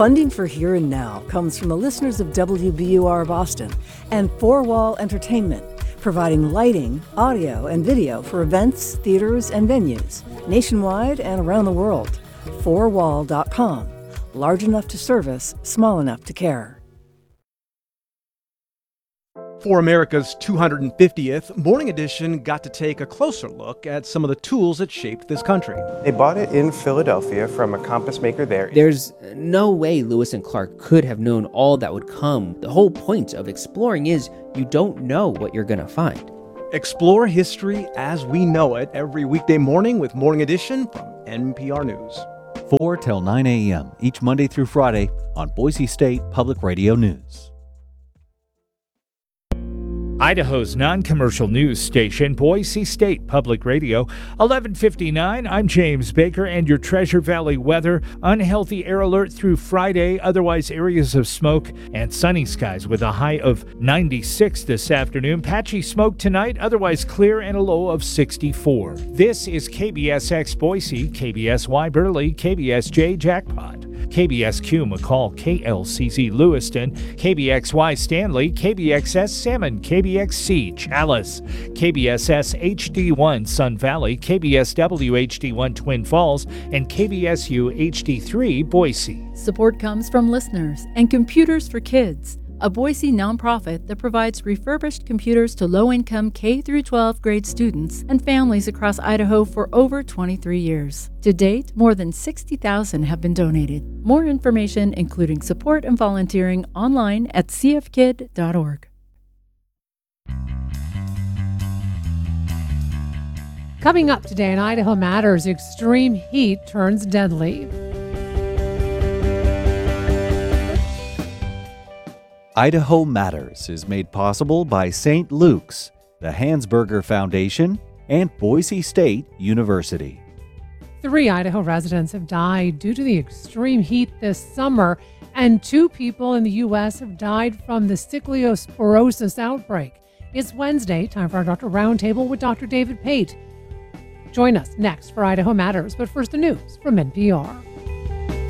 Funding for Here and Now comes from the listeners of WBUR Boston and Four Wall Entertainment, providing lighting, audio, and video for events, theaters, and venues nationwide and around the world. Fourwall.com. Large enough to service, small enough to care. For America's 250th, Morning Edition got to take a closer look at some of the tools that shaped this country. They bought it in Philadelphia from a compass maker there. There's no way Lewis and Clark could have known all that would come. The whole point of exploring is you don't know what you're going to find. Explore history as we know it every weekday morning with Morning Edition from NPR News. 4 till 9 a.m. each Monday through Friday on Boise State Public Radio News. Idaho's non-commercial news station, Boise State Public Radio, 11:59. I'm James Baker, and your Treasure Valley weather. Unhealthy air alert through Friday, otherwise areas of smoke and sunny skies with a high of 96 this afternoon. Patchy smoke tonight, otherwise clear and a low of 64. This is KBSX Boise, KBSY Burley, KBSJ Jackpot, KBSQ McCall, KLCZ Lewiston, KBXY Stanley, KBXS Salmon, KBXC Chalice, KBSS HD1 Sun Valley, KBSW HD1 Twin Falls, and KBSU HD3 Boise. Support comes from listeners and Computers for Kids, a Boise nonprofit that provides refurbished computers to low-income K-12 grade students and families across Idaho for over 23 years. To date, more than 60,000 have been donated. More information, including support and volunteering, online at cfkid.org. Coming up today in Idaho Matters, extreme heat turns deadly. Idaho Matters is made possible by St. Luke's, the Hansberger Foundation, and Boise State University. 3 Idaho residents have died due to the extreme heat this summer, and 2 people in the U.S. have died from the cyclosporosis outbreak. It's Wednesday, time for our Doctor Roundtable with Dr. David Pate. Join us next for Idaho Matters, but first the news from NPR.